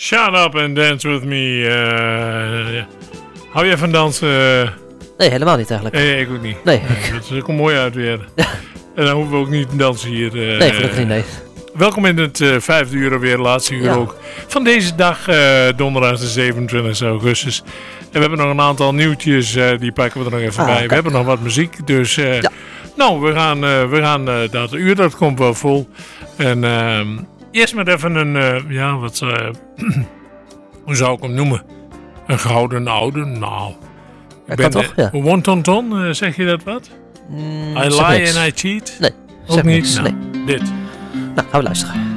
Shut up and dance with me. Hou jij van dansen? Nee, helemaal niet eigenlijk. Nee, ik ook niet. Nee. Dat is ook mooi uit weer. En dan hoeven we ook niet te dansen hier. Nee, gelukkig niet, nee. Welkom in het 5e uur alweer, laatste uur ook. Van deze dag, donderdag de 27 augustus. En we hebben nog een aantal nieuwtjes, die pakken we er nog even bij. Kijk. We hebben nog wat muziek, dus... Nou, we gaan dat uur, dat komt wel vol. En eerst maar even een, hoe zou ik hem noemen? Een gouden oude, nou... Dat kan toch, ja. Wonton, zeg je dat wat? I lie and I cheat? Nee, Ook niet? niks. Nou, Nee. dit. Nou, gaan we luisteren.